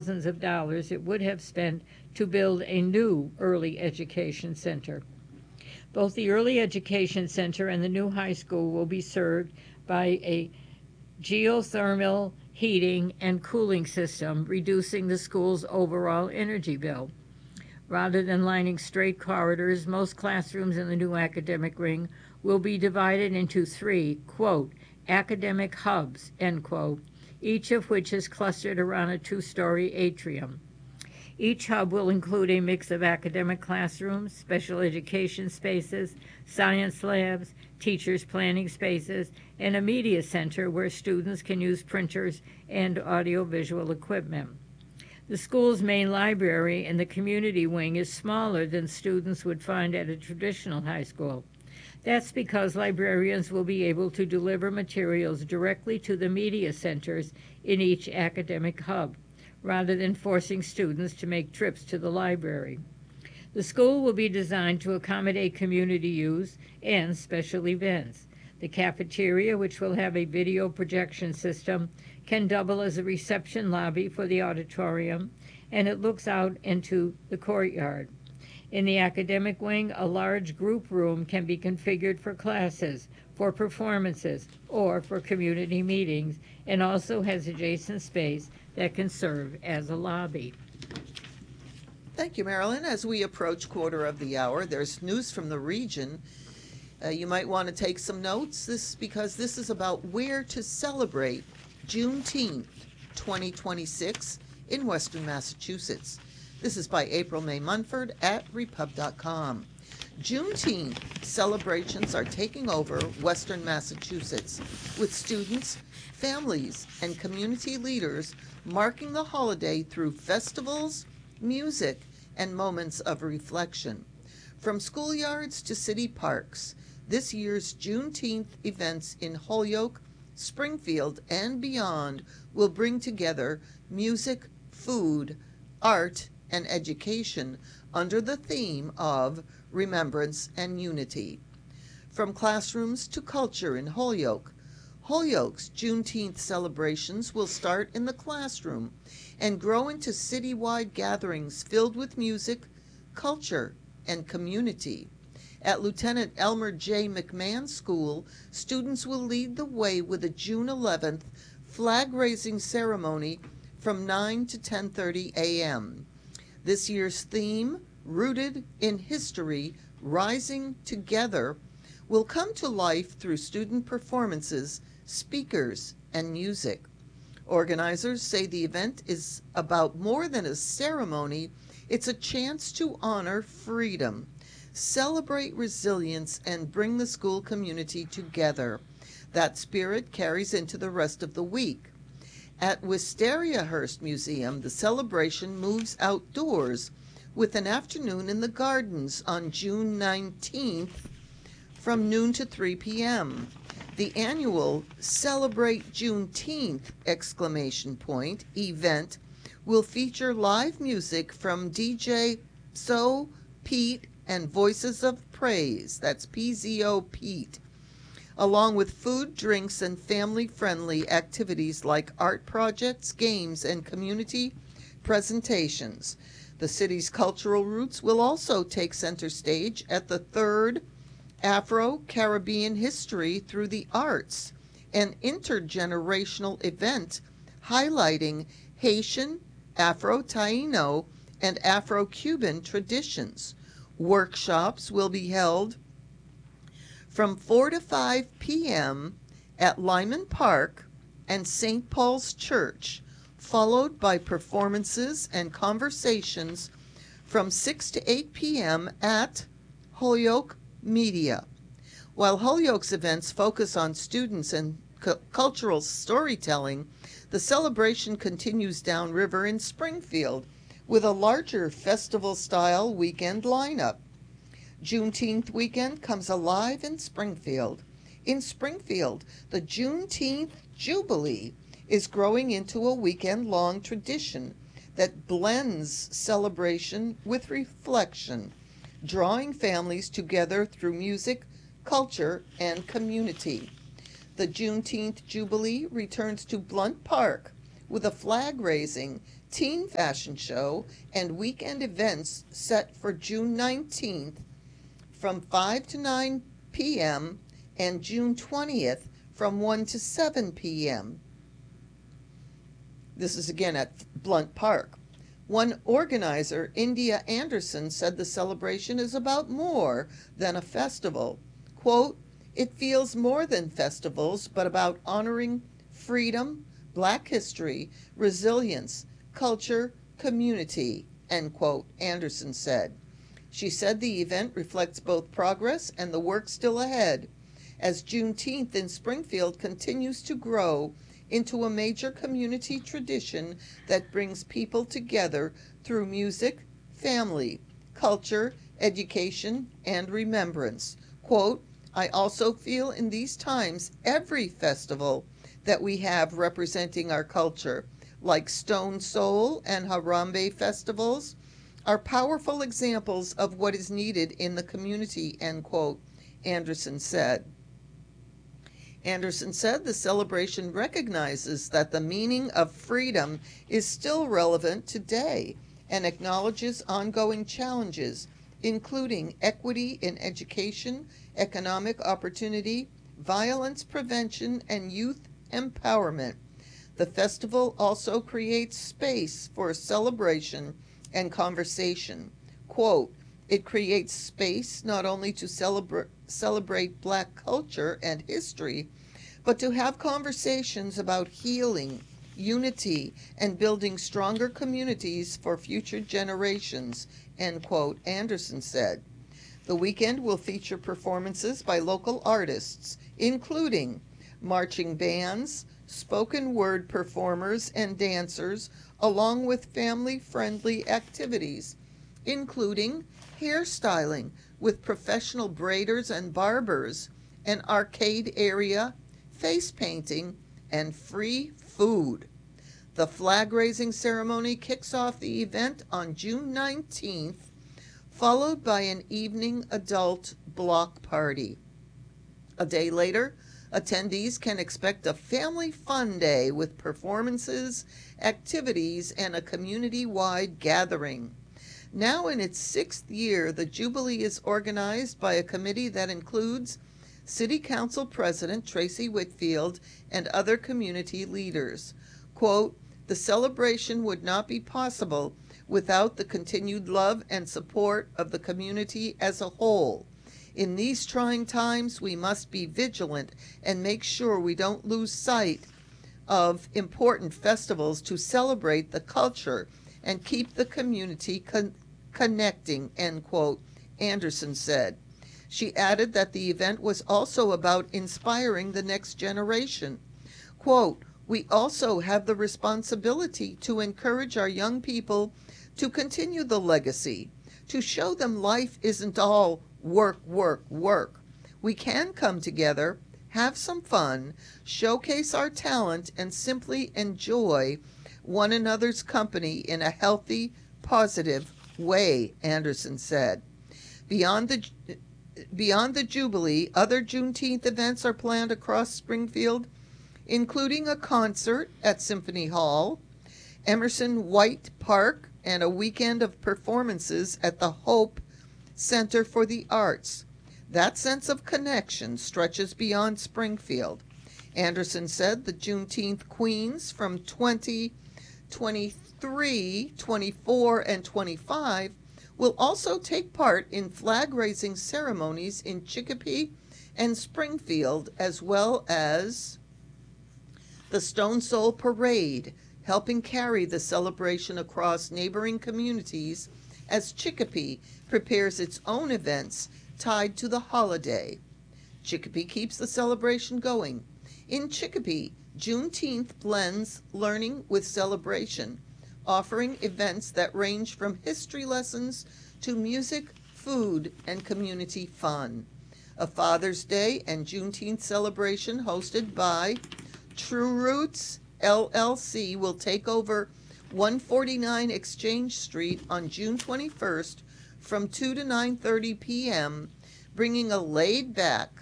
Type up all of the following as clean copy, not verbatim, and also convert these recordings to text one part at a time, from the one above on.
thousands of dollars it would have spent to build a new early education center. Both the Early Education Center and the new high school will be served by a geothermal heating and cooling system, reducing the school's overall energy bill. Rather than lining straight corridors, most classrooms in the new academic wing will be divided into three, quote, academic hubs, end quote, each of which is clustered around a two-story atrium. Each hub will include a mix of academic classrooms, special education spaces, science labs, teachers' planning spaces, and a media center where students can use printers and audiovisual equipment. The school's main library in the community wing is smaller than students would find at a traditional high school. That's because librarians will be able to deliver materials directly to the media centers in each academic hub, rather than forcing students to make trips to the library. The school will be designed to accommodate community use and special events. The cafeteria, which will have a video projection system, can double as a reception lobby for the auditorium, and it looks out into the courtyard. In the academic wing, a large group room can be configured for classes, for performances, or for community meetings, and also has adjacent space that can serve as a lobby. Thank you, Marilyn. As we approach quarter of the hour, there's news from the region. You might want to take some notes because this is about where to celebrate Juneteenth 2026 in Western Massachusetts. This is by April May Munford at repub.com. Juneteenth celebrations are taking over Western Massachusetts, with students, families, and community leaders marking the holiday through festivals, music, and moments of reflection. From schoolyards to city parks, this year's Juneteenth events in Holyoke, Springfield, and beyond will bring together music, food, art, and education under the theme of remembrance and unity. From classrooms to culture in Holyoke, Holyoke's Juneteenth celebrations will start in the classroom and grow into citywide gatherings filled with music, culture, and community. At Lieutenant Elmer J. McMahon School, students will lead the way with a June 11th flag-raising ceremony from 9 to 10:30 a.m. This year's theme, Rooted in History, Rising Together, will come to life through student performances, speakers, and music. Organizers say the event is about more than a ceremony. It's a chance to honor freedom, celebrate resilience, and bring the school community together. That spirit carries into the rest of the week. At Wisteria Hearst Museum, the celebration moves outdoors with an afternoon in the gardens on June 19th from noon to 3 p.m. The annual Celebrate Juneteenth! Event will feature live music from DJ So Pete and Voices of Praise, that's PZO Pete, along with food, drinks, and family-friendly activities like art projects, games, and community presentations. The city's cultural roots will also take center stage at the third Afro-Caribbean History Through the Arts, an intergenerational event highlighting Haitian, Afro-Taino, and Afro-Cuban traditions. Workshops will be held from 4 to 5 p.m. at Lyman Park and St. Paul's Church, followed by performances and conversations from 6 to 8 p.m. at Holyoke Media. While Holyoke's events focus on students and cultural storytelling, the celebration continues downriver in Springfield with a larger festival-style weekend lineup. Juneteenth weekend comes alive in Springfield. In Springfield, the Juneteenth Jubilee is growing into a weekend-long tradition that blends celebration with reflection, drawing families together through music, culture, and community. The Juneteenth Jubilee returns to Blunt Park with a flag-raising teen fashion show, and weekend events set for June 19th from 5 to 9 p.m. and June 20th from 1 to 7 p.m. This is again at Blunt Park. One organizer, India Anderson, said the celebration is about more than a festival. Quote, "It feels more than festivals, but about honoring freedom, Black history, resilience, culture, community," end quote, Anderson said. She said the event reflects both progress and the work still ahead, as Juneteenth in Springfield continues to grow into a major community tradition that brings people together through music, family, culture, education, and remembrance. Quote, "I also feel in these times every festival that we have representing our culture, like Stone Soul and Harambe festivals, are powerful examples of what is needed in the community," end quote, Anderson said. Anderson said the celebration recognizes that the meaning of freedom is still relevant today and acknowledges ongoing challenges, including equity in education, economic opportunity, violence prevention, and youth empowerment. The festival also creates space for celebration and conversation. Quote, "It creates space not only to celebrate Black culture and history, but to have conversations about healing, unity, and building stronger communities for future generations," end quote, Anderson said. The weekend will feature performances by local artists, including marching bands, spoken word performers, and dancers, along with family-friendly activities, including hairstyling with professional braiders and barbers, an arcade area, face painting, and free food. The flag-raising ceremony kicks off the event on June 19th, followed by an evening adult block party. A day later, attendees can expect a family fun day with performances, activities, and a community-wide gathering. Now in its 6th year, the Jubilee is organized by a committee that includes City Council President Tracy Whitfield and other community leaders. Quote, "The celebration would not be possible without the continued love and support of the community as a whole. In these trying times, we must be vigilant and make sure we don't lose sight of important festivals to celebrate the culture and keep the community connecting," end quote, Anderson said. She added that the event was also about inspiring the next generation. Quote, "We also have the responsibility to encourage our young people to continue the legacy, to show them life isn't all work, work, work. We can come together, have some fun, showcase our talent, and simply enjoy one another's company in a healthy, positive way," Anderson said. Beyond the Jubilee, other Juneteenth events are planned across Springfield, including a concert at Symphony Hall, Emerson White Park, and a weekend of performances at the Hope Center for the Arts. That sense of connection stretches beyond Springfield. Anderson said the Juneteenth Queens from 2023, 24, and 25 will also take part in flag-raising ceremonies in Chicopee and Springfield, as well as the Stone Soul Parade, helping carry the celebration across neighboring communities as Chicopee prepares its own events tied to the holiday. Chicopee keeps the celebration going. In Chicopee, Juneteenth blends learning with celebration, offering events that range from history lessons to music, food, and community fun. A Father's Day and Juneteenth celebration hosted by True Roots LLC will take over 149 Exchange Street on June 21st from 2 to 9:30 p.m., bringing a laid-back,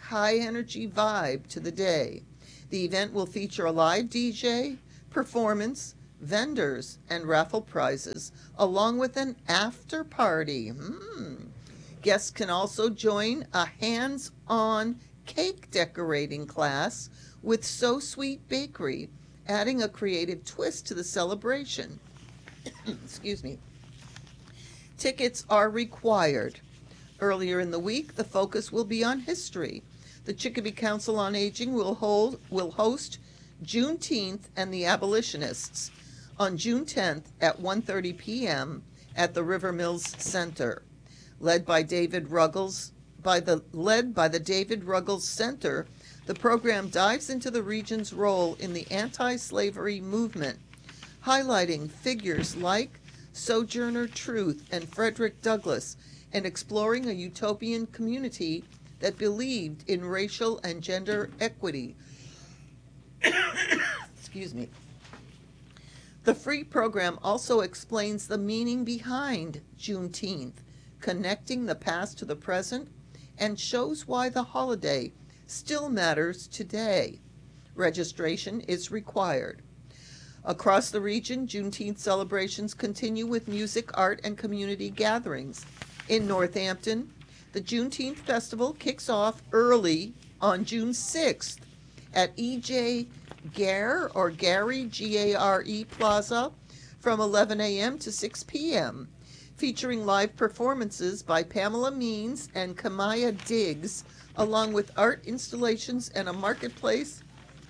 high-energy vibe to the day. The event will feature a live DJ, performance, vendors, and raffle prizes, along with an after party. Guests can also join a hands-on cake decorating class with So Sweet Bakery, adding a creative twist to the celebration. Excuse me. Tickets are required. Earlier in the week, the focus will be on history. The Chicopee Council on Aging will host Juneteenth and the Abolitionists on June 10th at 1:30 p.m. at the River Mills Center. Led by the David Ruggles Center, the program dives into the region's role in the anti-slavery movement, highlighting figures like Sojourner Truth and Frederick Douglass, and exploring a utopian community that believed in racial and gender equity. Excuse me. The free program also explains the meaning behind Juneteenth, connecting the past to the present, and shows why the holiday still matters today. Registration is required. Across the region, Juneteenth celebrations continue with music, art, and community gatherings. In Northampton, the Juneteenth Festival kicks off early on June 6th at E.J. Gare or Gary, Gare Plaza from 11 a.m. to 6 p.m., featuring live performances by Pamela Means and Kamaya Diggs, along with art installations and a marketplace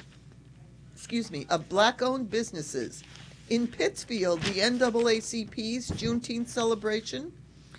of black-owned businesses. In Pittsfield, the NAACP's Juneteenth celebration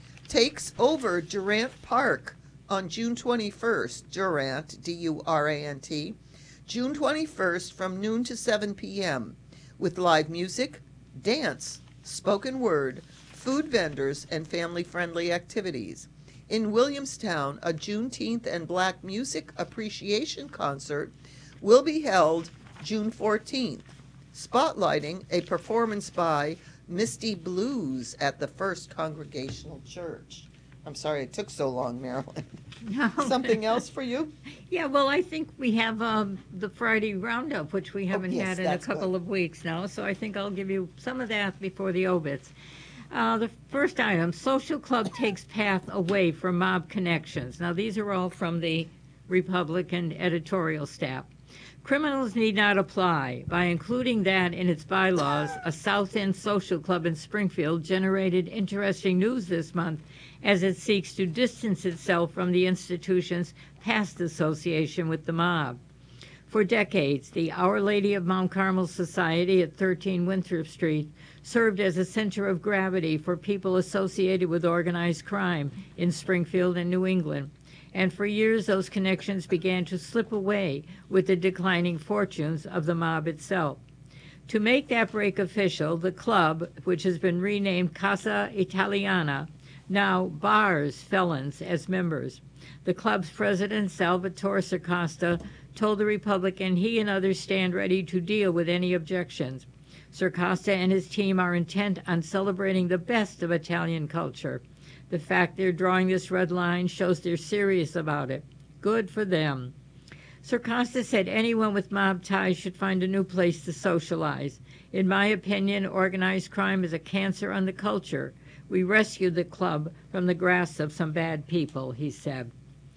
takes over Durant Park on June 21st, Durant, D-U-R-A-N-T, June 21st from noon to 7 p.m., with live music, dance, spoken word, food vendors, and family-friendly activities. In Williamstown, a Juneteenth and Black Music Appreciation Concert will be held June 14th, spotlighting a performance by Misty Blues at the First Congregational Church. I'm sorry it took so long, Marilyn. No. Something else for you? Yeah, well, I think we have the Friday Roundup, which we haven't yes, had in a that's couple good. of weeks now, so I think I'll give you some of that before the obits. The first item, Social Club takes path away from mob connections. Now, these are all from the Republican editorial staff. Criminals need not apply. By including that in its bylaws, a South End Social Club in Springfield generated interesting news this month as it seeks to distance itself from the institution's past association with the mob. For decades, the Our Lady of Mount Carmel Society at 13 Winthrop Street served as a center of gravity for people associated with organized crime in Springfield and New England. And for years, those connections began to slip away with the declining fortunes of the mob itself. To make that break official, the club, which has been renamed Casa Italiana, now bars felons as members. The club's president, Salvatore Circosta, told the Republican he and others stand ready to deal with any objections. Circosta and his team are intent on celebrating the best of Italian culture. The fact they're drawing this red line shows they're serious about it. Good for them. Circosta said anyone with mob ties should find a new place to socialize. In my opinion, organized crime is a cancer on the culture. We rescued the club from the grasp of some bad people, he said.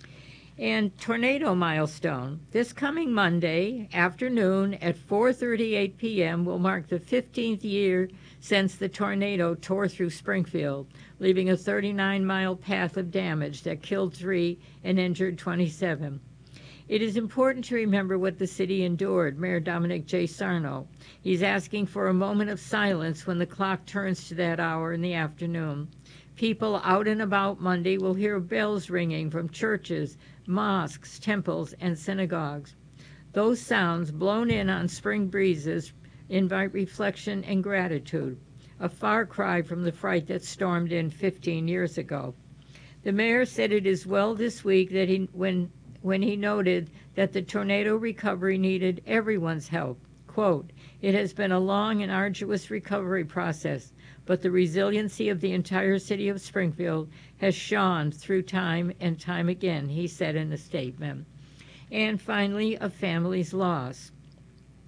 And tornado milestone. This coming Monday afternoon at 4:38 p.m. will mark the 15th year since the tornado tore through Springfield, leaving a 39-mile path of damage that killed 3 and injured 27. It is important to remember what the city endured, Mayor Dominic J. Sarno. He's asking for a moment of silence when the clock turns to that hour in the afternoon. People out and about Monday will hear bells ringing from churches, mosques, temples, and synagogues. Those sounds, blown in on spring breezes, invite reflection and gratitude, a far cry from the fright that stormed in 15 years ago. The mayor said it is well this week that when he noted that the tornado recovery needed everyone's help. Quote, "It has been a long and arduous recovery process, but the resiliency of the entire city of Springfield has shone through time and time again," he said in a statement. And finally, a family's loss.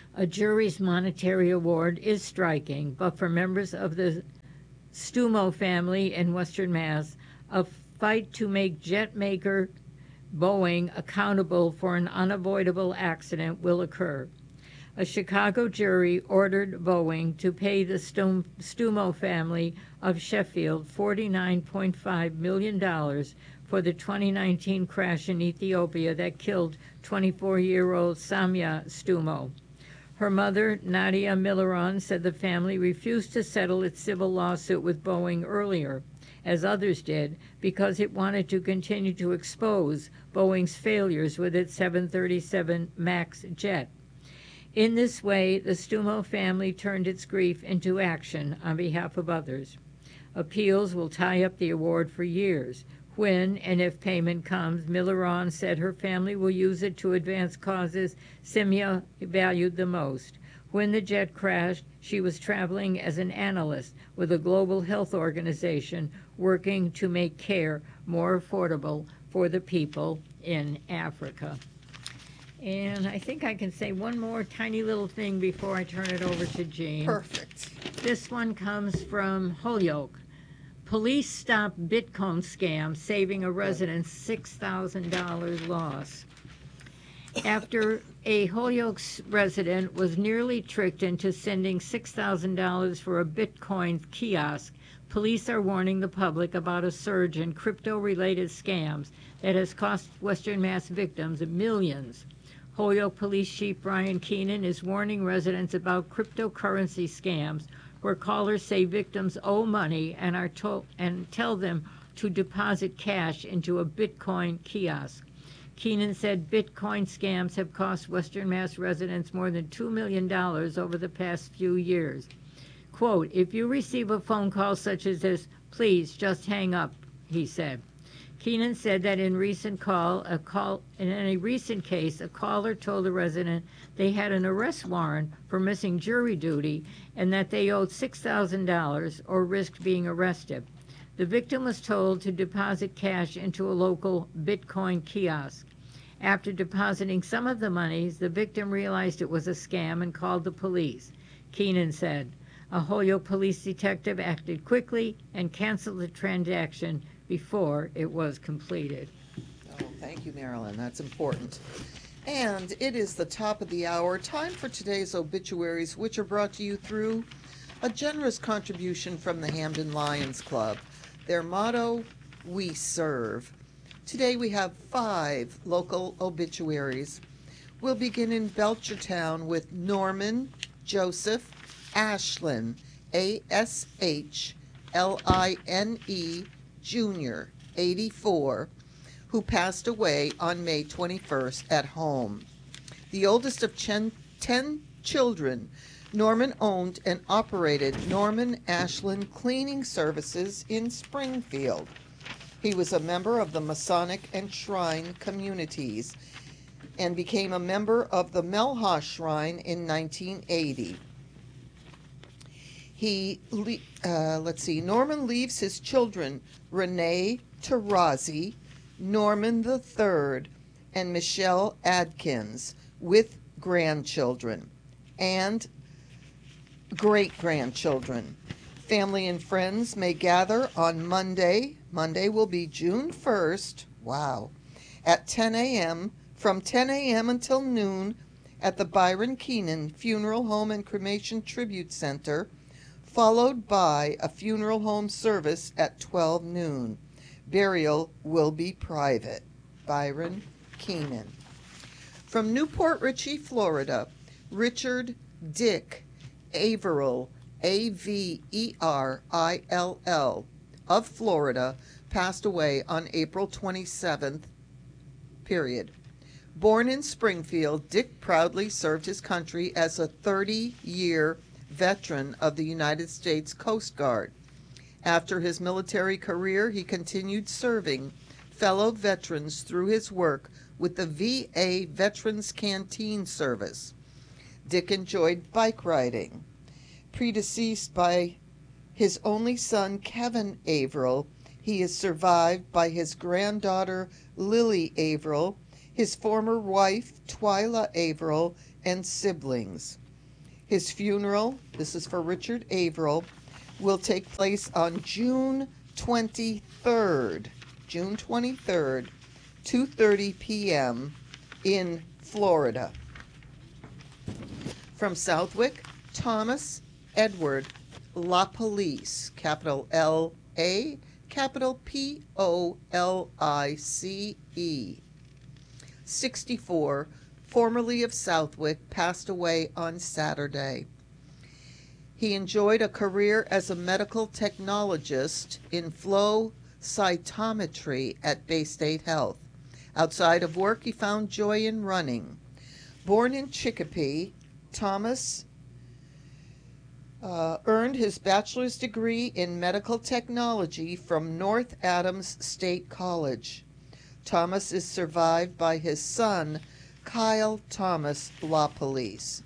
A jury's monetary award is striking, but for members of the Stumo family in Western Mass, a fight to make jet maker Boeing accountable for an unavoidable accident will occur. A Chicago jury ordered Boeing to pay the Stumo family of Sheffield $49.5 million for the 2019 crash in Ethiopia that killed 24-year-old Samia Stumo. Her mother, Nadia Milleron, said the family refused to settle its civil lawsuit with Boeing earlier, as others did, because it wanted to continue to expose Boeing's failures with its 737 MAX jet. In this way, the Stumo family turned its grief into action on behalf of others. Appeals will tie up the award for years. When and if payment comes, Milleron said her family will use it to advance causes Simia valued the most. When the jet crashed, she was traveling as an analyst with a global health organization working to make care more affordable for the people in Africa. And I think I can say one more tiny little thing before I turn it over to Jean. Perfect. This one comes from Holyoke. Police stop Bitcoin scam, saving a resident $6,000 loss. After a Holyoke resident was nearly tricked into sending $6,000 for a Bitcoin kiosk, police are warning the public about a surge in crypto-related scams that has cost Western Mass victims millions. Holyoke Police Chief Brian Keenan is warning residents about cryptocurrency scams where callers say victims owe money and tell them to deposit cash into a Bitcoin kiosk. Keenan said Bitcoin scams have cost Western Mass residents more than $2 million over the past few years. Quote, "If you receive a phone call such as this, please just hang up," he said. Keenan said that in a recent case, a caller told a resident they had an arrest warrant for missing jury duty and that they owed $6,000 or risked being arrested. The victim was told to deposit cash into a local Bitcoin kiosk. After depositing some of the monies, the victim realized it was a scam and called the police. Keenan said a Holyoke police detective acted quickly and canceled the transaction before it was completed. Oh, thank you, Marilyn. That's important. And it is the top of the hour. Time for today's obituaries, which are brought to you through a generous contribution from the Hamden Lions Club. Their motto, "We serve." Today we have 5 local obituaries. We'll begin in Belchertown with Norman Joseph Ashlin, A-S-H-L-I-N-E, Jr., 84, who passed away on May 21st at home. The oldest of 10 children, Norman owned and operated Norman Ashlin Cleaning Services in Springfield. He was a member of the Masonic and Shrine communities and became a member of the Melha Shrine in 1980. Norman leaves his children, Renee Tarazi, Norman III, and Michelle Adkins, with grandchildren and great-grandchildren. Family and friends may gather on Monday. Monday will be June 1st, at 10 a.m., from 10 a.m. until noon at the Byron Keenan Funeral Home and Cremation Tribute Center, followed by a funeral home service at 12 noon. Burial will be private. Byron Keenan. From Newport Richey, Florida, Richard Dick Averill, A-V-E-R-I-L-L, of Florida, passed away on April 27th, period. Born in Springfield, Dick proudly served his country as a 30-year veteran of the United States Coast Guard. After his military career, he continued serving fellow veterans through his work with the VA Veterans Canteen Service. Dick enjoyed bike riding. Predeceased by his only son, Kevin Averill, he is survived by his granddaughter, Lily Averill, his former wife, Twyla Averill, and siblings. His funeral, this is for Richard Averill, will take place on June 23rd, 2:30 p.m. in Florida. From Southwick, Thomas Edward LaPolice, capital L-A, capital Police, 64, formerly of Southwick, passed away on Saturday. He enjoyed a career as a medical technologist in flow cytometry at Bay State Health. Outside of work, he found joy in running. Born in Chicopee, Thomas earned his bachelor's degree in medical technology from North Adams State College. Thomas is survived by his son, Kyle Thomas LaPolice.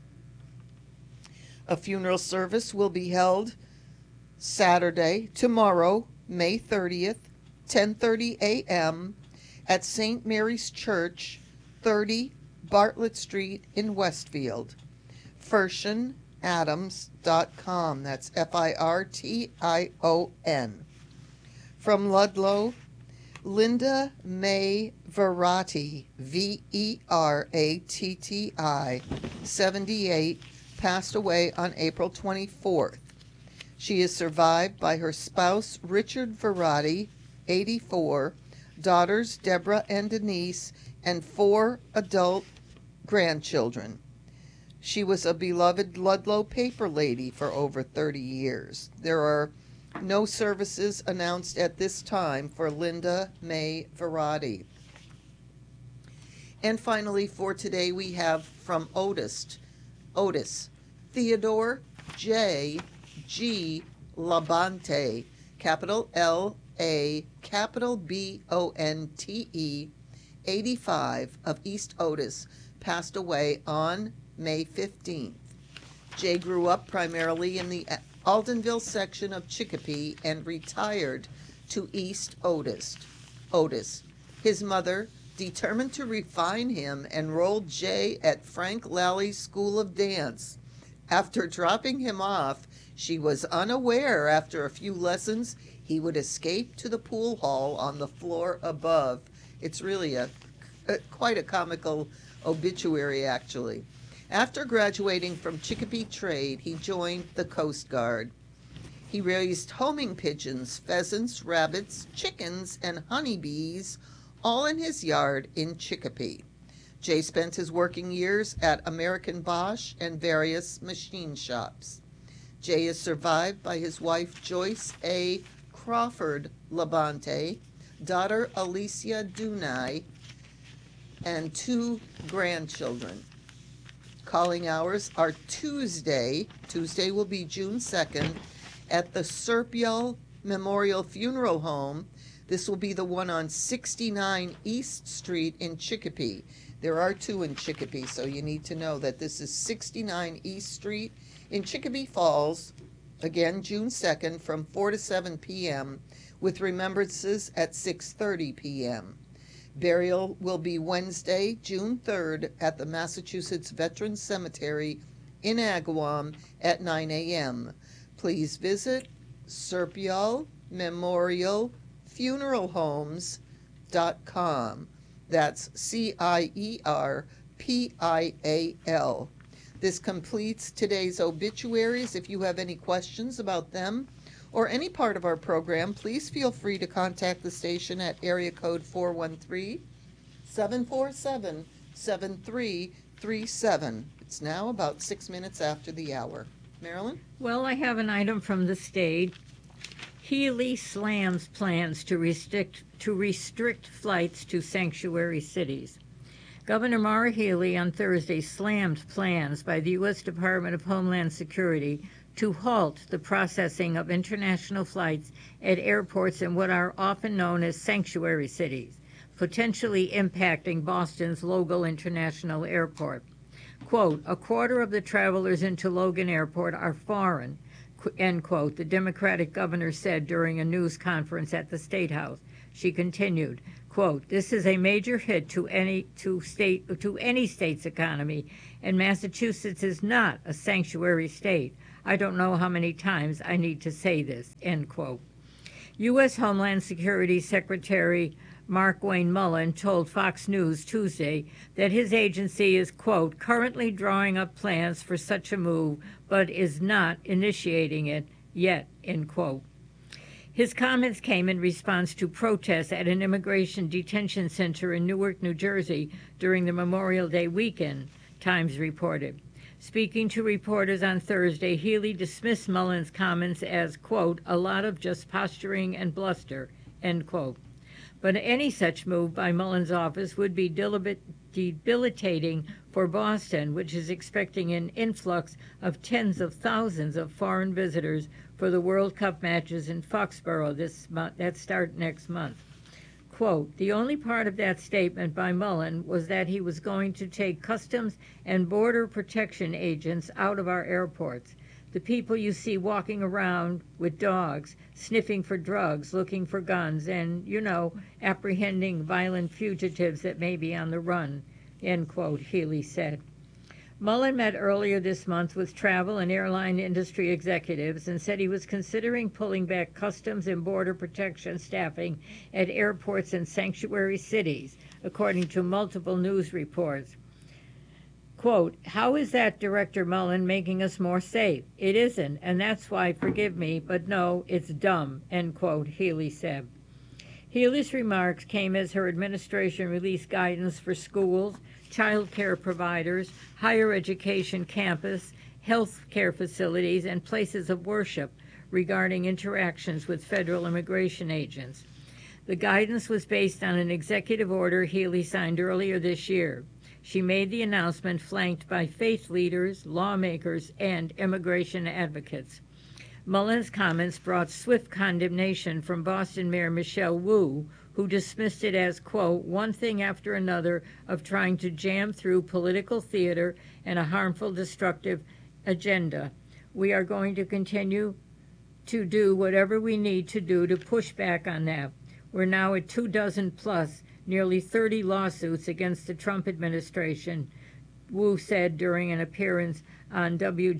A funeral service will be held Saturday, tomorrow, May 30th, 10:30 a.m. at St. Mary's Church, 30 Bartlett Street in Westfield. FirtionAdams.com. That's Firtion. From Ludlow, Linda May Verratti, Veratti, 78, passed away on April 24th. She is survived by her spouse, Richard Verratti, 84, daughters Deborah and Denise, and 4 adult grandchildren. She was a beloved Ludlow paper lady for over 30 years. There are no services announced at this time for Linda May Verratti. And finally, for today, we have from Otis, Theodore J. G. Labonte, capital L-A, capital B-O-N-T-E, 85, of East Otis, passed away on May 15th. Jay grew up primarily in the Aldenville section of Chicopee and retired to East Otis. His mother, determined to refine him, enrolled Jay at Frank Lally's School of Dance. After dropping him off, she was unaware after a few lessons he would escape to the pool hall on the floor above. It's really quite a comical obituary, actually. After graduating from Chicopee Trade, he joined the Coast Guard. He raised homing pigeons, pheasants, rabbits, chickens, and honeybees, all in his yard in Chicopee. Jay spent his working years at American Bosch and various machine shops. Jay is survived by his wife Joyce A. Crawford Labonte, daughter Alicia Dunai, and 2 grandchildren. Calling hours are Tuesday will be June 2nd, at the Serpiel Memorial Funeral Home. This will be the one on 69 East Street in Chicopee. There are 2 in Chicopee, so you need to know that this is 69 East Street in Chicopee Falls, again June 2nd from 4 to 7 p.m., with remembrances at 6:30 p.m. Burial will be Wednesday, June 3rd, at the Massachusetts Veterans Cemetery in Agawam at 9 a.m. Please visit Serpiel Memorial Funeral Homes.com. That's CIERPIAL. This completes today's obituaries. If you have any questions about them or any part of our program, please feel free to contact the station at area code 413-747-7337. It's now about 6 minutes after the hour. Marilyn? Well, I have an item from the state. Healy slams plans to restrict flights to sanctuary cities. Governor Maura Healey on Thursday slammed plans by the U.S. Department of Homeland Security to halt the processing of international flights at airports in what are often known as sanctuary cities, potentially impacting Boston's Logan International Airport. Quote, "A quarter of the travelers into Logan Airport are foreign," end quote, the Democratic governor said during a news conference at the State House. She continued, quote, "This is a major hit to any state's economy, and Massachusetts is not a sanctuary state. I don't know how many times I need to say this," end quote. U.S. Homeland Security Secretary Mark Wayne Mullen told Fox News Tuesday that his agency is, quote, "currently drawing up plans for such a move, but is not initiating it yet," end quote. His comments came in response to protests at an immigration detention center in Newark, New Jersey during the Memorial Day weekend, Times reported. Speaking to reporters on Thursday, Healy dismissed Mullen's comments as, quote, "a lot of just posturing and bluster," end quote. But any such move by Mullen's office would be debilitating for Boston, which is expecting an influx of tens of thousands of foreign visitors for the World Cup matches in Foxborough that start next month. Quote, "The only part of that statement by Mullen was that he was going to take Customs and Border Protection agents out of our airports. The people you see walking around with dogs, sniffing for drugs, looking for guns, and, apprehending violent fugitives that may be on the run," end quote, Healy said. Mullen met earlier this month with travel and airline industry executives and said he was considering pulling back Customs and Border Protection staffing at airports and sanctuary cities, according to multiple news reports. Quote, "How is that, Director Mullen, making us more safe? It isn't, and that's why, forgive me, but no, it's dumb," end quote, Healy said. Healy's remarks came as her administration released guidance for schools, child care providers, higher education campus, health care facilities, and places of worship regarding interactions with federal immigration agents. The guidance was based on an executive order Healy signed earlier this year. She made the announcement flanked by faith leaders, lawmakers, and immigration advocates. Mullen's comments brought swift condemnation from Boston Mayor Michelle Wu, who dismissed it as, quote, "one thing after another of trying to jam through political theater and a harmful, destructive agenda. We are going to continue to do whatever we need to do to push back on that. We're now at 24 plus, nearly 30 lawsuits against the Trump administration," Wu said during an appearance on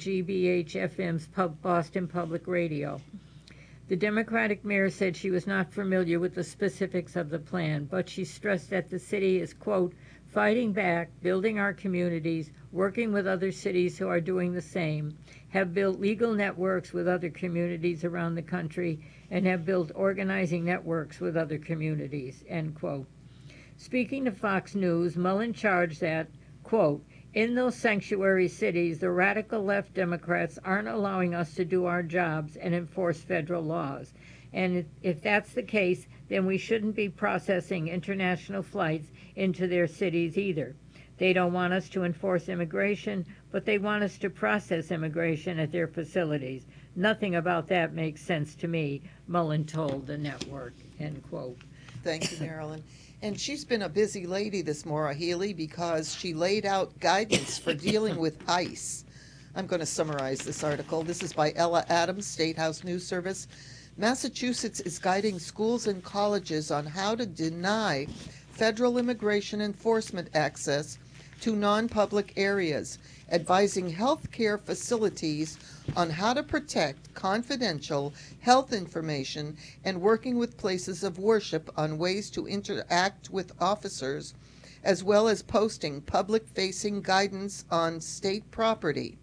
WGBH-FM's Boston Public Radio. The Democratic mayor said she was not familiar with the specifics of the plan, but she stressed that the city is, quote, "fighting back, building our communities, working with other cities who are doing the same, have built legal networks with other communities around the country, and have built organizing networks with other communities," end quote. Speaking to Fox News, Mullen charged that, quote, "in those sanctuary cities, the radical left Democrats aren't allowing us to do our jobs and enforce federal laws. And if that's the case, then we shouldn't be processing international flights into their cities either. They don't want us to enforce immigration, but they want us to process immigration at their facilities. Nothing about that makes sense to me," Mullen told the network, end quote. Thank you, Marilyn. And she's been a busy lady, this Maura Healey, because she laid out guidance for dealing with ICE. I'm going to summarize this article. This is by Ella Adams, State House News Service. Massachusetts is guiding schools and colleges on how to deny federal immigration enforcement access to non-public areas, advising health care facilities on how to protect confidential health information, and working with places of worship on ways to interact with officers, as well as posting public-facing guidance on state property.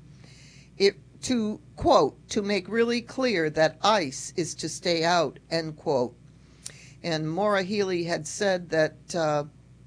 To, quote, "to make really clear that ICE is to stay out," end quote. And Maura Healey had said that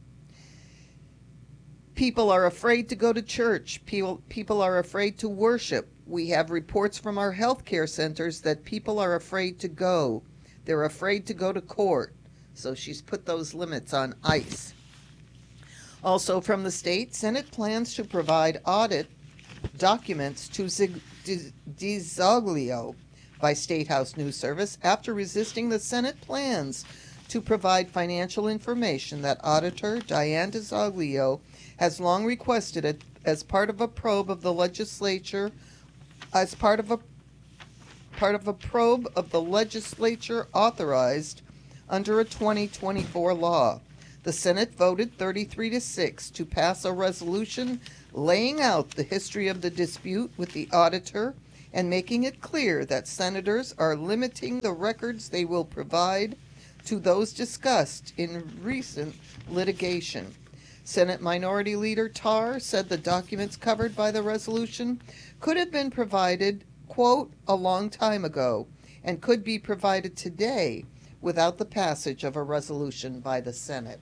people are afraid to go to church. People are afraid to worship. We have reports from our healthcare centers that people are afraid to go. They're afraid to go to court. So she's put those limits on ICE. Also from the state, Senate plans to provide audit documents to DiZoglio by State House News Service after resisting the Senate plans to provide financial information that Auditor Diane DiZoglio has long requested it as part of a probe of the legislature, as part of a part of a probe of the legislature authorized under a 2024 law. The Senate voted 33-6 to pass a resolution laying out the history of the dispute with the auditor and making it clear that senators are limiting the records they will provide to those discussed in recent litigation. Senate Minority Leader Tarr said the documents covered by the resolution could have been provided, quote, a long time ago, and could be provided today without the passage of a resolution by the Senate.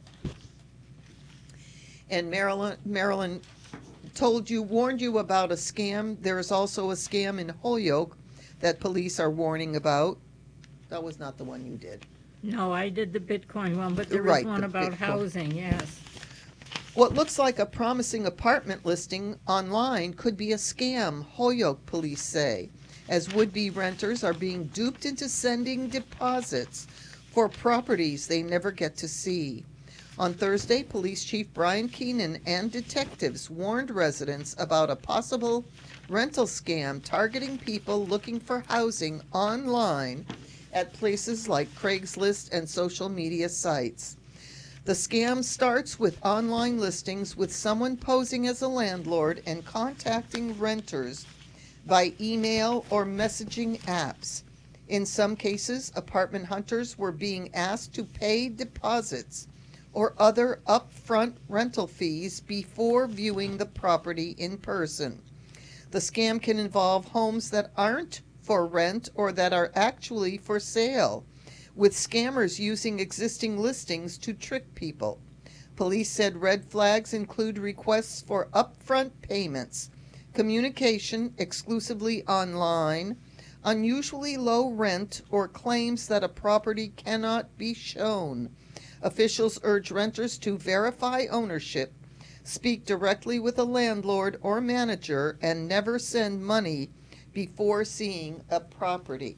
And Marilyn warned you about a scam. There is also a scam in Holyoke that police are warning about. That was not the one you did. No, I did the Bitcoin one, but there was Right, one the about Bitcoin. housing, yes. What looks like a promising apartment listing online could be a scam, Holyoke police say, as would-be renters are being duped into sending deposits for properties they never get to see. On Thursday, Police Chief Brian Keenan and detectives warned residents about a possible rental scam targeting people looking for housing online at places like Craigslist and social media sites. The scam starts with online listings with someone posing as a landlord and contacting renters by email or messaging apps. In some cases, apartment hunters were being asked to pay deposits or other upfront rental fees before viewing the property in person. The scam can involve homes that aren't for rent or that are actually for sale, with scammers using existing listings to trick people. Police said red flags include requests for upfront payments, communication exclusively online, unusually low rent, or claims that a property cannot be shown. Officials urge renters to verify ownership, speak directly with a landlord or manager, and never send money before seeing a property.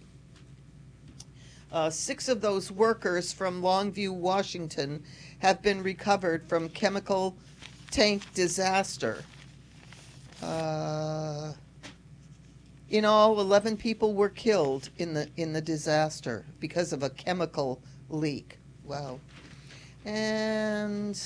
6 of those workers from Longview, Washington, have been recovered from chemical tank disaster. In all, 11 people were killed in the disaster because of a chemical leak. Wow. And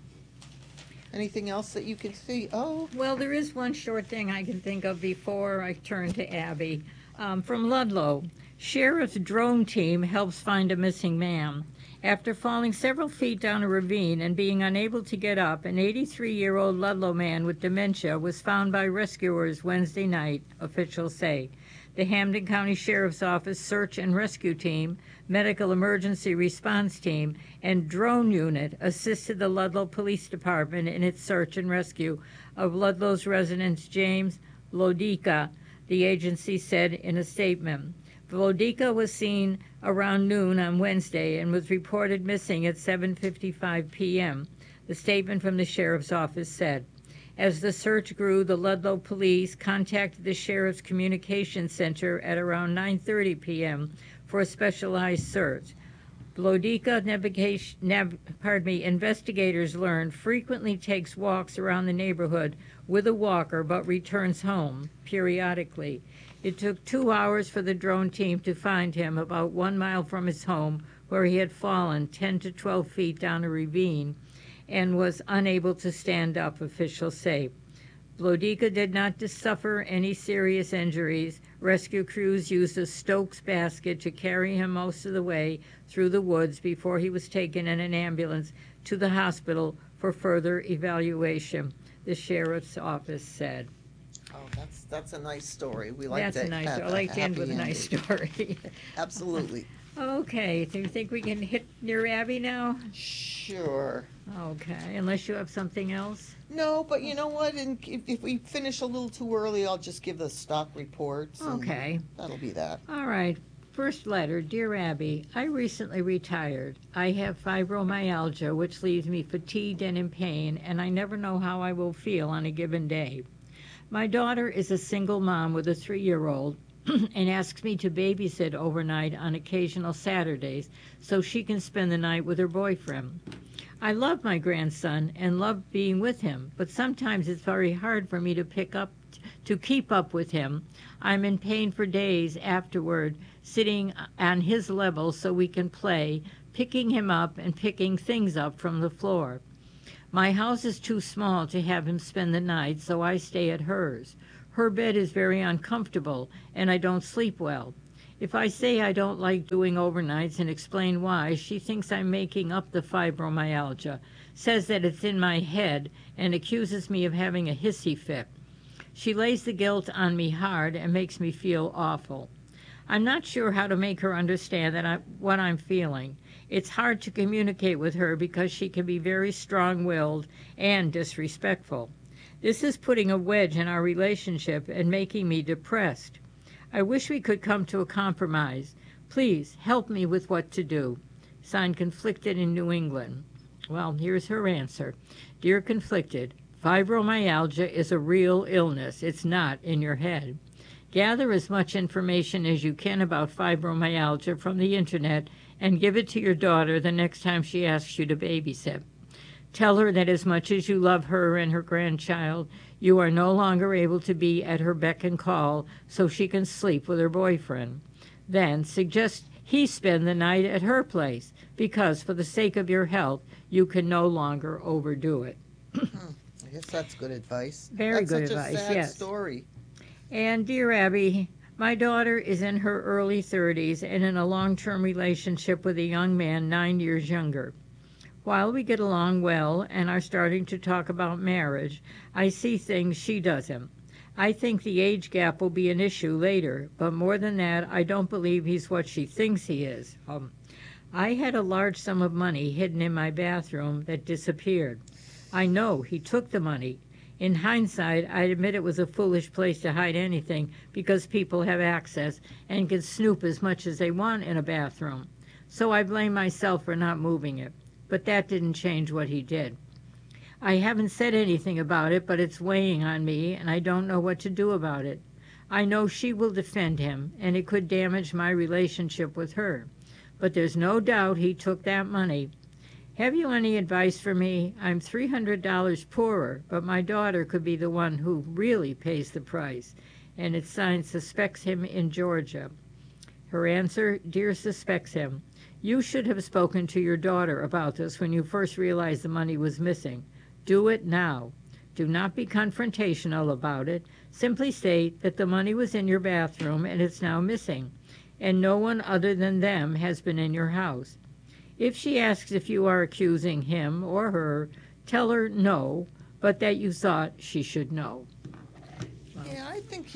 anything else that you can see? Oh, Well, there is one short thing I can think of before I turn to Abby. From Ludlow, Sheriff's drone team helps find a missing man. After falling several feet down a ravine and being unable to get up, an 83-year-old Ludlow man with dementia was found by rescuers Wednesday night, officials say. The Hampden County Sheriff's Office Search and Rescue Team, Medical Emergency Response Team, and Drone Unit assisted the Ludlow Police Department in its search and rescue of Ludlow's resident James Vlodika, the agency said in a statement. Vlodika was seen around noon on Wednesday and was reported missing at 7:55 p.m., the statement from the sheriff's office said. As the search grew, the Ludlow police contacted the Sheriff's Communications Center at around 9:30 p.m. for a specialized search. Vlodika, investigators learned, frequently takes walks around the neighborhood with a walker but returns home periodically. It took 2 hours for the drone team to find him about 1 mile from his home, where he had fallen 10 to 12 feet down a ravine and was unable to stand up, officials say. Vlodika did not suffer any serious injuries. Rescue crews used a Stokes basket to carry him most of the way through the woods before he was taken in an ambulance to the hospital for further evaluation, the sheriff's office said. oh, that's a nice story. We like That's to a nice have story. I like to end happy with a nice ending. story. Absolutely. Okay, do you think we can hit near Abby now? Sure. Okay, unless you have something else? No, but you know what? And if we finish a little too early, I'll just give the stock reports. and Okay. That'll be that. All right. First letter, Dear Abby, I recently retired. I have fibromyalgia, which leaves me fatigued and in pain, and I never know how I will feel on a given day. My daughter is a single mom with a 3-year-old and asks me to babysit overnight on occasional Saturdays so she can spend the night with her boyfriend. I love my grandson and love being with him, but sometimes it's very hard for me to pick up to keep up with him. I'm in pain for days afterward, sitting on his level so we can play, picking him up and picking things up from the floor. My house is too small to have him spend the night, so I stay at hers. Her bed is very uncomfortable, and I don't sleep well. If I say I don't like doing overnights and explain why, she thinks I'm making up the fibromyalgia, says that it's in my head, and accuses me of having a hissy fit. She lays the guilt on me hard and makes me feel awful. I'm not sure how to make her understand what I'm feeling. It's hard to communicate with her because she can be very strong-willed and disrespectful. This is putting a wedge in our relationship and making me depressed. I wish we could come to a compromise. Please help me with what to do. Signed, Conflicted in New England. Well, here's her answer. Dear Conflicted, fibromyalgia is a real illness. It's not in your head. Gather as much information as you can about fibromyalgia from the internet and give it to your daughter the next time she asks you to babysit. Tell her that as much as you love her and her grandchild, you are no longer able to be at her beck and call so she can sleep with her boyfriend. Then suggest he spend the night at her place because for the sake of your health, you can no longer overdo it. I guess that's good advice. Very good advice, That's such a sad yes. story. And dear Abby, my daughter is in her early 30s and in a long-term relationship with a young man 9 years younger. While we get along well and are starting to talk about marriage, I see things she doesn't. I think the age gap will be an issue later, but more than that, I don't believe he's what she thinks he is. I had a large sum of money hidden in my bathroom that disappeared. I know he took the money. In hindsight, I admit it was a foolish place to hide anything because people have access and can snoop as much as they want in a bathroom. So I blame myself for not moving it. But that didn't change what he did. I haven't said anything about it, but it's weighing on me, and I don't know what to do about it. I know she will defend him, and it could damage my relationship with her. But there's no doubt he took that money. Have you any advice for me? I'm $300 poorer, but my daughter could be the one who really pays the price. And it's signed, Suspects Him in Georgia. Her answer, Dear Suspects Him, you should have spoken to your daughter about this when you first realized the money was missing. Do it now. Do not be confrontational about it. Simply state that the money was in your bathroom and it's now missing, and no one other than them has been in your house. If she asks if you are accusing him or her, tell her no, but that you thought she should know. Yeah, I think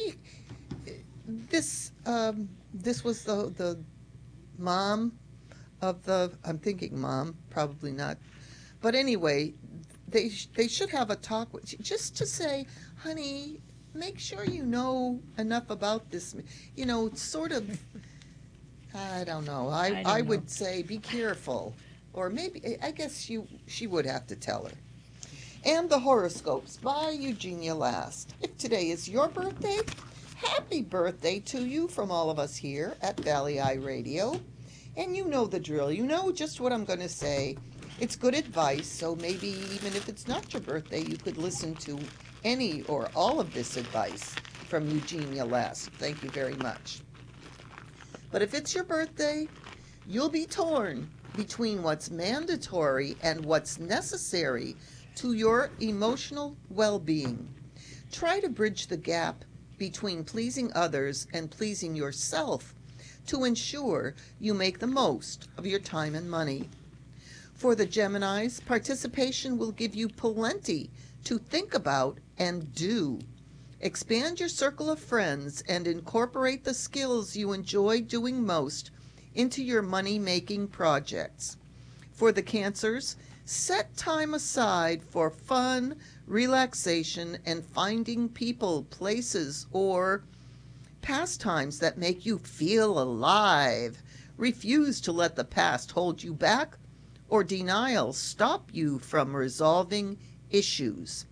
this was the mom of the, I'm thinking mom, probably not. But anyway, they should have a talk with, just to say, honey, make sure you know enough about this. You know, sort of, I don't know. I would say be careful. Or maybe, I guess she would have to tell her. And the horoscopes by Eugenia Last. If today is your birthday, happy birthday to you from all of us here at Valley Eye Radio. And you know the drill. You know just what I'm going to say. It's good advice, so maybe even if it's not your birthday, you could listen to any or all of this advice from Eugenia Last. Thank you very much. But if it's your birthday, you'll be torn between what's mandatory and what's necessary to your emotional well-being. Try to bridge the gap between pleasing others and pleasing yourself to ensure you make the most of your time and money. For the Geminis, participation will give you plenty to think about and do. Expand your circle of friends and incorporate the skills you enjoy doing most into your money-making projects. For the Cancers, set time aside for fun, relaxation, and finding people, places, or pastimes that make you feel alive. Refuse to let the past hold you back or denial stop you from resolving issues.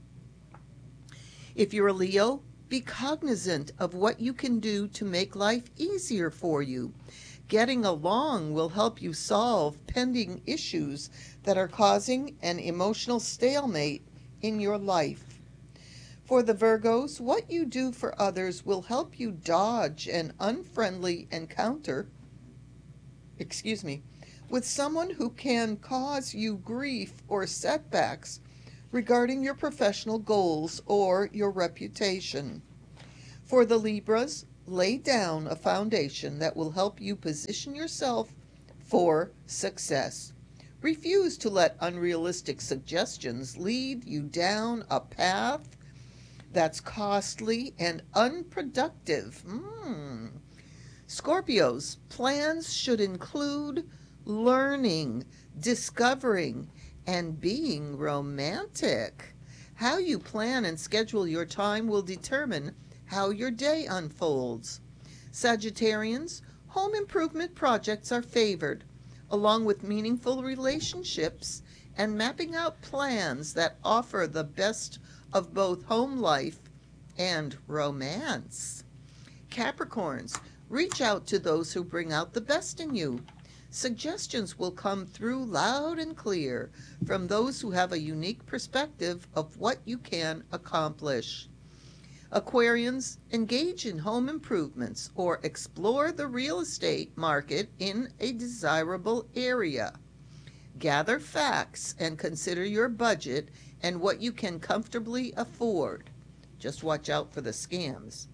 If you're a Leo, be cognizant of what you can do to make life easier for you. Getting along will help you solve pending issues that are causing an emotional stalemate in your life. For the Virgos, what you do for others will help you dodge an unfriendly encounter, excuse me, with someone who can cause you grief or setbacks regarding your professional goals or your reputation. For the Libras, lay down a foundation that will help you position yourself for success. Refuse to let unrealistic suggestions lead you down a path that's costly and unproductive. Scorpios, plans should include learning, discovering, and being romantic. How you plan and schedule your time will determine how your day unfolds. Sagittarians, home improvement projects are favored, along with meaningful relationships and mapping out plans that offer the best of both home life and romance. Capricorns, reach out to those who bring out the best in you. Suggestions will come through loud and clear from those who have a unique perspective of what you can accomplish. Aquarians, engage in home improvements or explore the real estate market in a desirable area. Gather facts and consider your budget and what you can comfortably afford. Just watch out for the scams.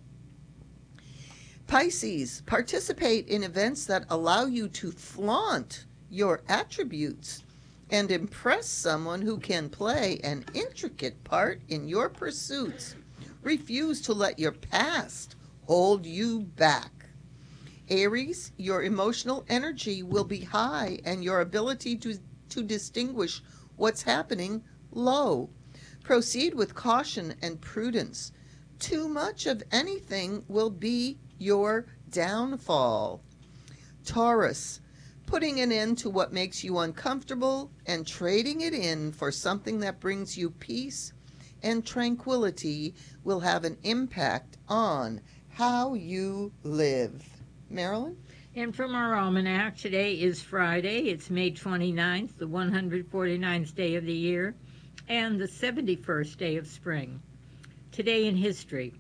Pisces, participate in events that allow you to flaunt your attributes and impress someone who can play an intricate part in your pursuits. Refuse to let your past hold you back. Aries, your emotional energy will be high and your ability to distinguish what's happening low. Proceed with caution and prudence. Too much of anything will be your downfall. Taurus, putting an end to what makes you uncomfortable and trading it in for something that brings you peace and tranquility will have an impact on how you live. Marilyn? And from our almanac, today is Friday. It's May 29th, the 149th day of the year, and the 71st day of spring. Today in history.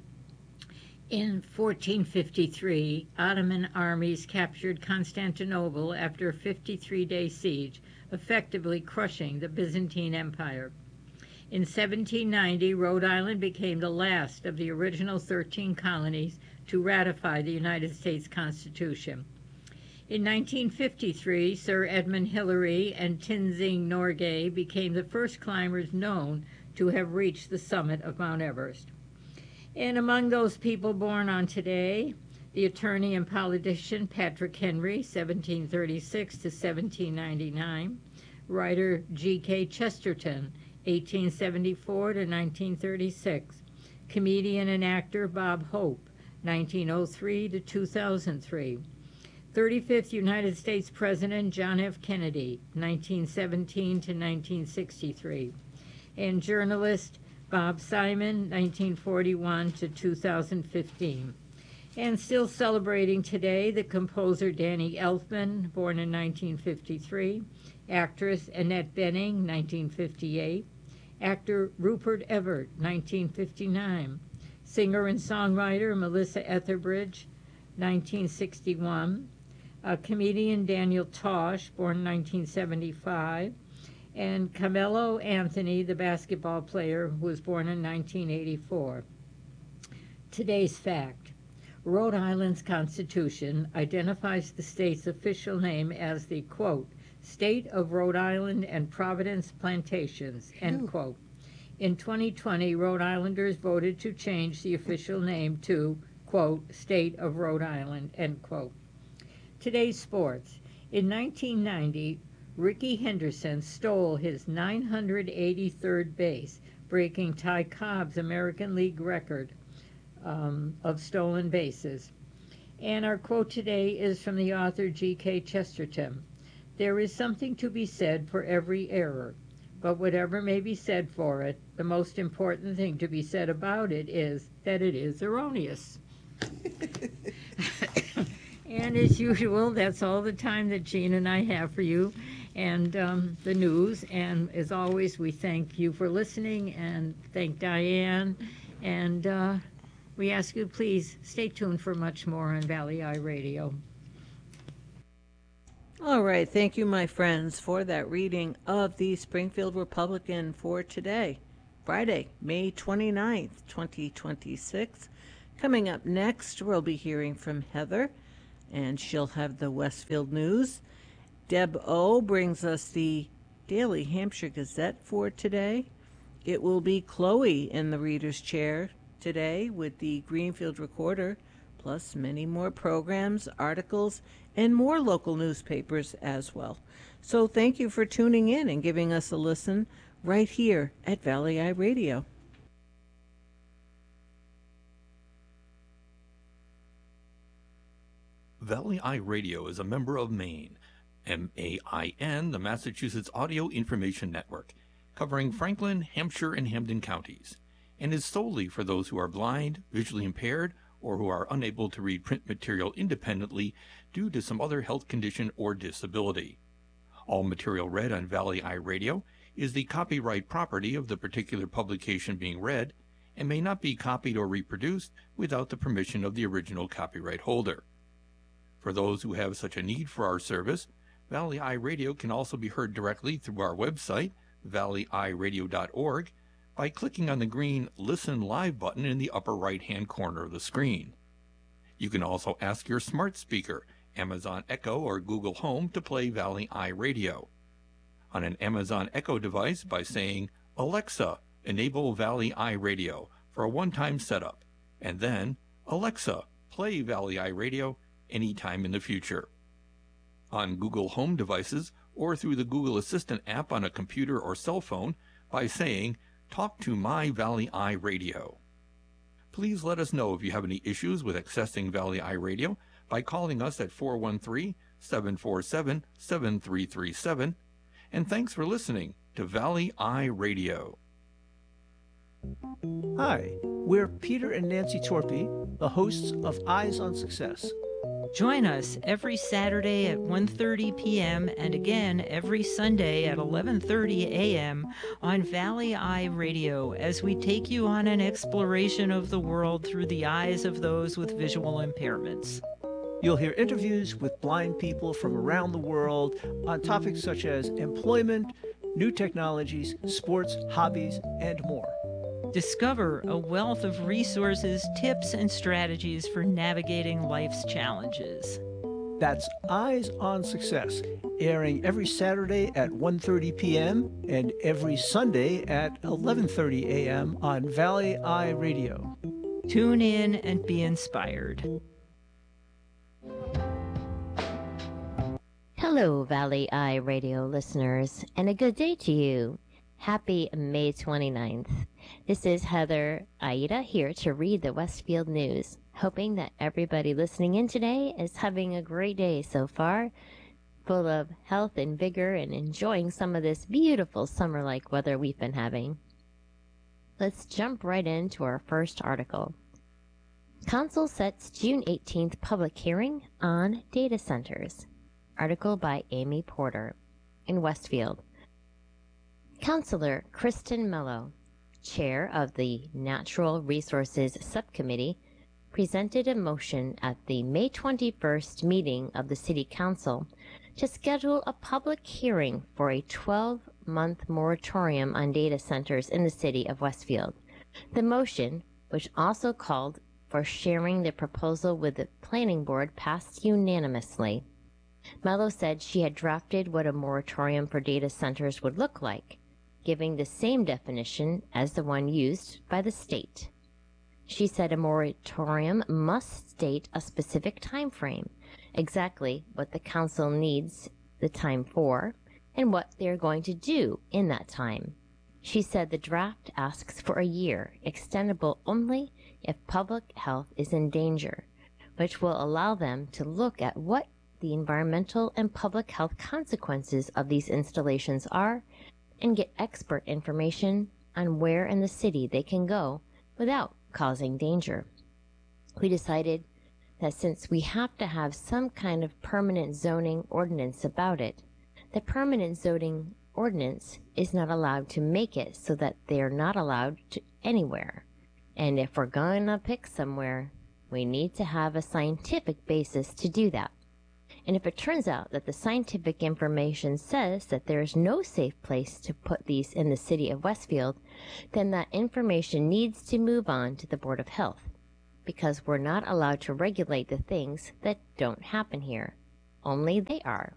In 1453, Ottoman armies captured Constantinople after a 53-day siege, effectively crushing the Byzantine Empire. In 1790, Rhode Island became the last of the original 13 colonies to ratify the United States Constitution. In 1953, Sir Edmund Hillary and Tenzing Norgay became the first climbers known to have reached the summit of Mount Everest. And among those people born on today, the attorney and politician Patrick Henry, 1736 to 1799, writer G.K. Chesterton, 1874 to 1936, comedian and actor Bob Hope, 1903 to 2003, 35th United States President John F. Kennedy, 1917 to 1963, and journalist Bob Simon, 1941 to 2015. And still celebrating today, the composer Danny Elfman, born in 1953, actress Annette Bening, 1958, actor Rupert Everett, 1959, singer and songwriter Melissa Etheridge, 1961, comedian Daniel Tosh, born 1975, and Carmelo Anthony, the basketball player who was born in 1984. Today's fact: Rhode Island's Constitution identifies the state's official name as the, quote, State of Rhode Island and Providence Plantations, end quote. In 2020, Rhode Islanders voted to change the official name to, quote, State of Rhode Island, end quote. Today's sports. In 1990, Ricky Henderson stole his 983rd base, breaking Ty Cobb's American League record of stolen bases. And our quote today is from the author G.K. Chesterton. There is something to be said for every error, but whatever may be said for it, the most important thing to be said about it is that it is erroneous. And as usual, that's all the time that Jean and I have for you and the news. And as always, we thank you for listening and thank Diane And we ask you, please stay tuned for much more on Valley Eye Radio. All right, thank you, my friends, for that reading of the Springfield Republican for today, Friday, May 29th, 2026. Coming up next, we'll be hearing from Heather, and she'll have the Westfield News. Deb O brings us the Daily Hampshire Gazette for today. It will be Chloe in the reader's chair today with the Greenfield Recorder, plus many more programs, articles, and more local newspapers as well. So thank you for tuning in and giving us a listen right here at Valley Eye Radio. Valley Eye Radio is a member of MAIN, M-A-I-N, the Massachusetts Audio Information Network, covering Franklin, Hampshire, and Hampden counties, and is solely for those who are blind, visually impaired, or who are unable to read print material independently due to some other health condition or disability. All material read on Valley Eye Radio is the copyright property of the particular publication being read and may not be copied or reproduced without the permission of the original copyright holder. For those who have such a need for our service, Valley Eye Radio can also be heard directly through our website, valleyeyeradio.org, by clicking on the green Listen Live button in the upper right-hand corner of the screen. You can also ask your smart speaker, Amazon Echo or Google Home, to play Valley Eye Radio. On an Amazon Echo device by saying, "Alexa, enable Valley Eye Radio" for a one-time setup, and then, "Alexa, play Valley Eye Radio" anytime in the future. On Google Home devices or through the Google Assistant app on a computer or cell phone by saying, "Talk to my Valley Eye Radio." Please let us know if you have any issues with accessing Valley Eye Radio by calling us at 413-747-7337. And thanks for listening to Valley Eye Radio. Hi, we're Peter and Nancy Torpy, the hosts of Eyes on Success. Join us every Saturday at 1:30 p.m. and again every Sunday at 11:30 a.m. on Valley Eye Radio as we take you on an exploration of the world through the eyes of those with visual impairments. You'll hear interviews with blind people from around the world on topics such as employment, new technologies, sports, hobbies, and more. Discover a wealth of resources, tips, and strategies for navigating life's challenges. That's Eyes on Success, airing every Saturday at 1:30 p.m. and every Sunday at 11:30 a.m. on Valley Eye Radio. Tune in and be inspired. Hello, Valley Eye Radio listeners, and a good day to you. Happy May 29th. This is Heather Aida here to read the Westfield News, hoping that everybody listening in today is having a great day so far, full of health and vigor and enjoying some of this beautiful summer-like weather we've been having. Let's jump right into our first article. Council sets June 18th public hearing on data centers. Article by Amy Porter in Westfield. Councilor Kristen Mello, chair of the Natural Resources Subcommittee, presented a motion at the May 21st meeting of the City Council to schedule a public hearing for a 12-month moratorium on data centers in the city of Westfield. The motion, which also called for sharing the proposal with the Planning Board, passed unanimously. Mello said she had drafted what a moratorium for data centers would look like, giving the same definition as the one used by the state. She said a moratorium must state a specific time frame, exactly what the council needs the time for, and what they are going to do in that time. She said the draft asks for a year, extendable only if public health is in danger, which will allow them to look at what the environmental and public health consequences of these installations are and get expert information on where in the city they can go without causing danger. We decided that since we have to have some kind of permanent zoning ordinance about it, the permanent zoning ordinance is not allowed to make it so that they are not allowed to anywhere. And if we're gonna pick somewhere, we need to have a scientific basis to do that. And if it turns out that the scientific information says that there is no safe place to put these in the city of Westfield, then that information needs to move on to the Board of Health, because we're not allowed to regulate the things that don't happen here. Only they are.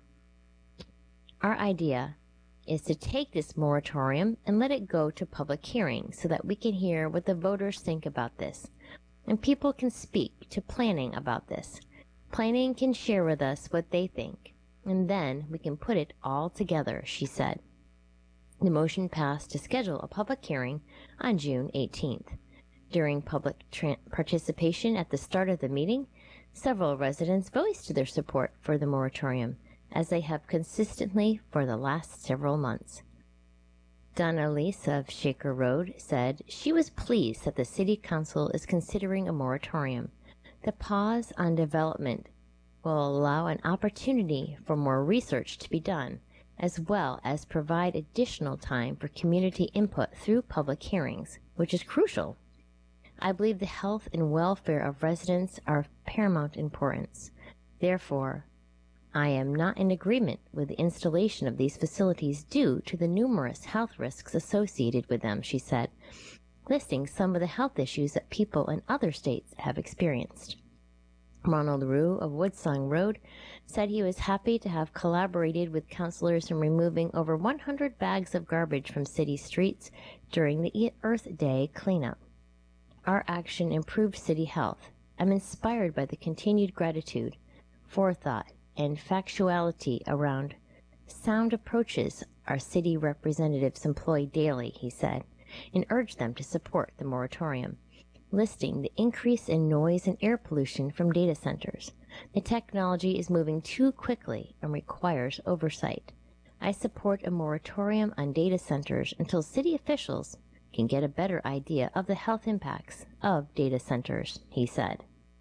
Our idea is to take this moratorium and let it go to public hearing so that we can hear what the voters think about this, and people can speak to planning about this. Planning can share with us what they think, and then we can put it all together, she said. The motion passed to schedule a public hearing on June 18th. During public participation at the start of the meeting, several residents voiced their support for the moratorium, as they have consistently for the last several months. Donna Lease of Shaker Road said she was pleased that the City Council is considering a moratorium. The pause on development will allow an opportunity for more research to be done, as well as provide additional time for community input through public hearings, which is crucial. I believe the health and welfare of residents are of paramount importance. Therefore, I am not in agreement with the installation of these facilities due to the numerous health risks associated with them, she said, listing some of the health issues that people in other states have experienced. Ronald Rue of Woodsong Road said he was happy to have collaborated with councilors in removing over 100 bags of garbage from city streets during the Earth Day cleanup. Our action improved city health. I'm inspired by the continued gratitude, forethought, and factuality around sound approaches our city representatives employ daily, he said, and urged them to support the moratorium, listing the increase in noise and air pollution from data centers. The technology is moving too quickly and requires oversight. I support a moratorium on data centers until city officials can get a better idea of the health impacts of data centers, he said.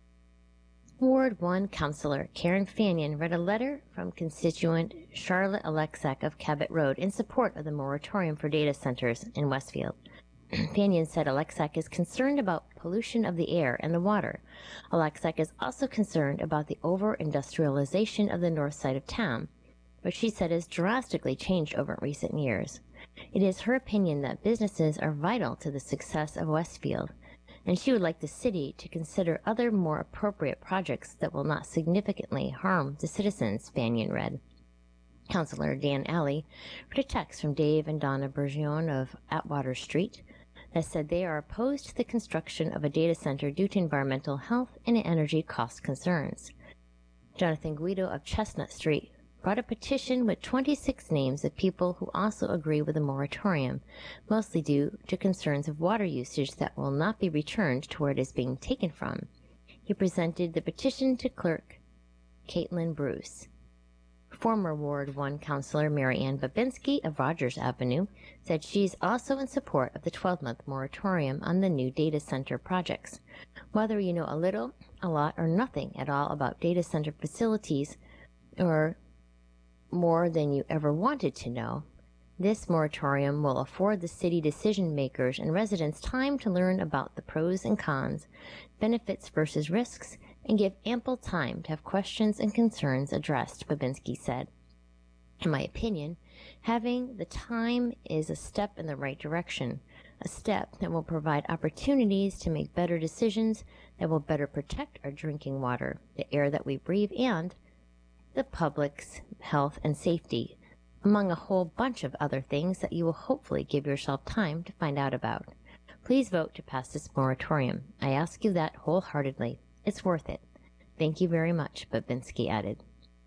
Ward 1 Councilor Karen Fannion read a letter from constituent Charlotte Alexak of Cabot Road in support of the moratorium for data centers in Westfield. Fannion said Alexak is concerned about pollution of the air and the water. Alexak is also concerned about the over-industrialization of the north side of town, which she said has drastically changed over recent years. It is her opinion that businesses are vital to the success of Westfield, and she would like the city to consider other more appropriate projects that will not significantly harm the citizens, Fannion read. Councilor Dan Alley read a text from Dave and Donna Bergeon of Atwater Street that said they are opposed to the construction of a data center due to environmental health and energy cost concerns. Jonathan Guido of Chestnut Street brought a petition with 26 names of people who also agree with the moratorium, mostly due to concerns of water usage that will not be returned to where it is being taken from. He presented the petition to Clerk Caitlin Bruce. Former Ward 1 Councilor Mary Ann Babinski of Rogers Avenue said she's also in support of the 12-month moratorium on the new data center projects. Whether you know a little, a lot, or nothing at all about data center facilities, or more than you ever wanted to know, this moratorium will afford the city decision makers and residents time to learn about the pros and cons, benefits versus risks, and give ample time to have questions and concerns addressed, Babinski said. In my opinion, having the time is a step in the right direction, a step that will provide opportunities to make better decisions that will better protect our drinking water, the air that we breathe, and the public's health and safety, among a whole bunch of other things that you will hopefully give yourself time to find out about. Please vote to pass this moratorium. I ask you that wholeheartedly. It's worth it. Thank you very much, Babinski added.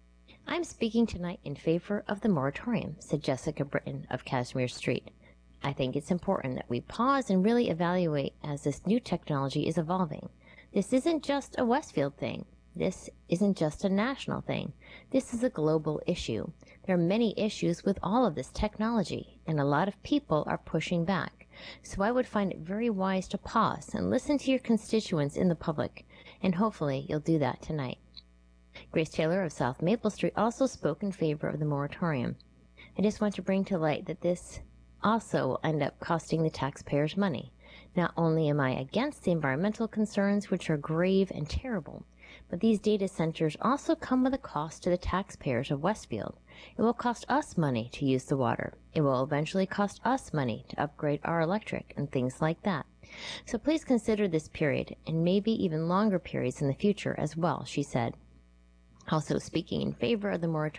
I'm speaking tonight in favor of the moratorium, said Jessica Britton of Casimir Street. I think it's important that we pause and really evaluate as this new technology is evolving. This isn't just a Westfield thing. This isn't just a national thing. This is a global issue. There are many issues with all of this technology, and a lot of people are pushing back. So I would find it very wise to pause and listen to your constituents in the public, and hopefully you'll do that tonight. Grace Taylor of South Maple Street also spoke in favor of the moratorium. I just want to bring to light that this also will end up costing the taxpayers money. Not only am I against the environmental concerns, which are grave and terrible, but these data centers also come with a cost to the taxpayers of Westfield. It will cost us money to use the water. It will eventually cost us money to upgrade our electric and things like that. So please consider this period and maybe even longer periods in the future as well, she said. Also speaking in favor of the moratorium